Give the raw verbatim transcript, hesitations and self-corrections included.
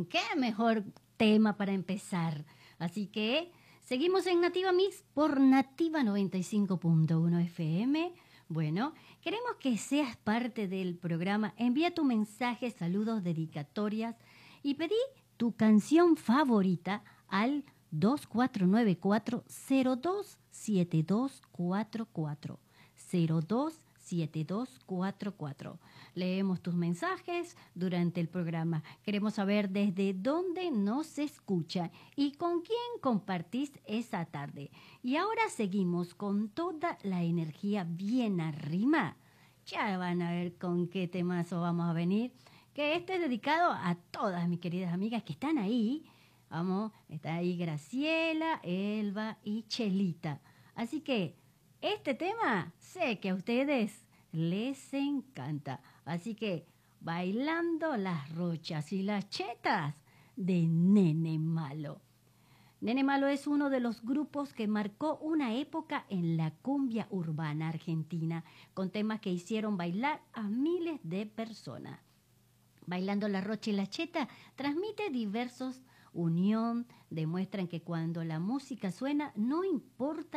qué mejor tema para empezar. Así que seguimos en Nativa Mix por Nativa noventa y cinco punto uno F M. Bueno, queremos que seas parte del programa. Envía tu mensaje, saludos, dedicatorias y pedí tu canción favorita al dos cuatro nueve cuatro cero dos siete dos cuatro cuatro. cero dos siete dos cuatro cuatro. Leemos tus mensajes durante el programa. Queremos saber desde dónde nos escucha y con quién compartís esa tarde. Y ahora seguimos con toda la energía bien arriba. Ya van a ver con qué temazo vamos a venir. Que este es dedicado a todas mis queridas amigas que están ahí. Vamos, está ahí Graciela, Elba y Chelita. Así que este tema sé que a ustedes les encanta. Así que bailando las rochas y las chetas de Nene Malo. Nene Malo es uno de los grupos que marcó una época en la cumbia urbana argentina, con temas que hicieron bailar a miles de personas. Bailando la rocha y la cheta transmite diversos unión, demuestran que cuando la música suena no importa